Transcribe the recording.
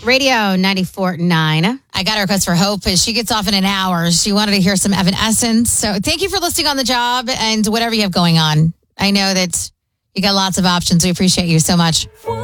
Radio 94.9. I got a request for Hope. She gets off in an hour. She wanted to hear some Evanescence. So thank you for listening on the job and whatever you have going on. I know that you got lots of options. We appreciate you so much.